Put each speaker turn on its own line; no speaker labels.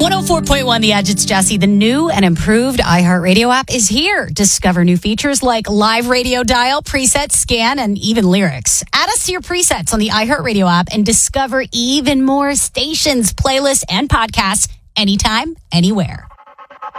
104.1 The Edge, it's Jesse. The new and improved iHeartRadio app is here. Discover new features like live radio dial, preset, scan, and even lyrics. Add us to your presets on the iHeartRadio app and discover even more stations, playlists, and podcasts anytime, anywhere.